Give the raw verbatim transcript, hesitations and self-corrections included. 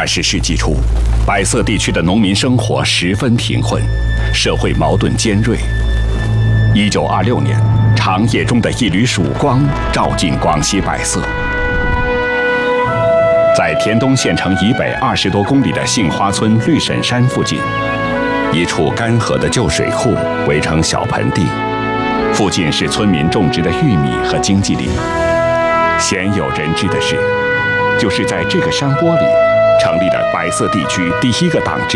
二十世纪初，百色地区的农民生活十分贫困，社会矛盾尖锐。一九二六年，长夜中的一缕曙光照进广西百色。在田东县城以北二十多公里的杏花村绿沈山附近，一处干涸的旧水库围成小盆地，附近是村民种植的玉米和经济林。鲜有人知的是，就是在这个山窝里，成立了百色地区第一个党支